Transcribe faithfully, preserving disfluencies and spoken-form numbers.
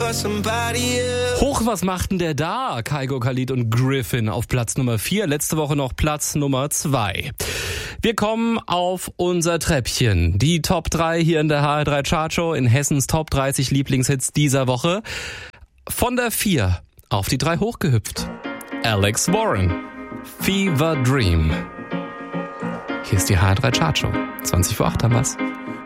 Hoch, was machten der da? Kygo, Khalid und Griffin auf Platz Nummer vier. Letzte Woche noch Platz Nummer zwei. Wir kommen auf unser Treppchen. Die Top drei hier in der H R drei Chartshow in Hessens Top dreißig Lieblingshits dieser Woche. Von der vier auf die drei hochgehüpft. Alex Warren, Fever Dream. Hier ist die H R drei Chartshow. zwanzig vor acht haben wir's.